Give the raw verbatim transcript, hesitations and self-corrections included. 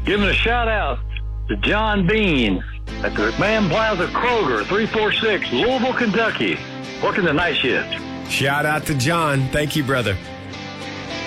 Giving a shout out to John Bean at the McMahon Plaza Kroger, three forty-six, Louisville, Kentucky, working the night shift. Shout out to John. Thank you, brother.